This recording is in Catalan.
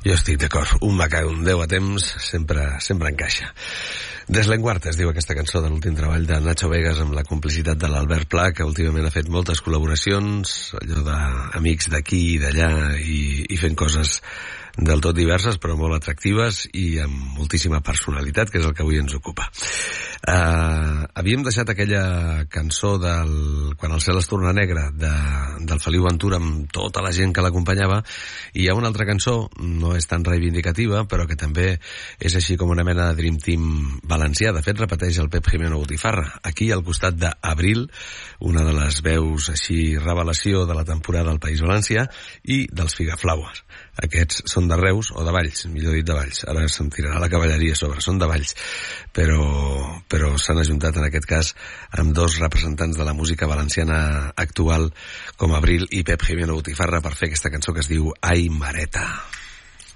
Jo estic d'acord, un me cae un 10 a temps sempre encaixa. Deslenguarte es diu aquesta cançó de l'últim treball de Nacho Vegas amb la complicitat de l'Albert Pla, que últimament ha fet moltes col·laboracions, allò d'amics d'aquí i d'allà i fent coses del tot diverses però molt atractives i amb moltíssima personalitat, que és el que avui ens ocupa. Havíem deixat aquella cançó del Quan el cel es torna negre del Feliu Ventura amb tota la gent que l'acompanyava, i hi ha una altra cançó, no és tan reivindicativa però que també és així com una mena de Dream Team valencià. De fet repeteix el Pep Jimeno Botifarra aquí al costat d'Abril, una de les veus així revelació de la temporada al País Valencià, i dels Figaflaues. Aquests són de Reus, o de Valls, millor dit de Valls, ara se'm tirarà la cavalleria a sobre, són de Valls, però s'han ajuntat en aquest cas amb dos representants de la música valenciana actual com Abril i Pep Jimeno Botifarra per fer aquesta cançó que es diu Ai Mareta.